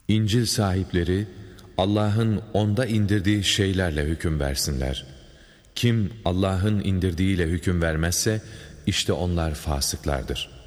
İncil sahipleri Allah'ın onda indirdiği şeylerle hüküm versinler. Kim Allah'ın indirdiğiyle hüküm vermezse işte onlar fasıklardır.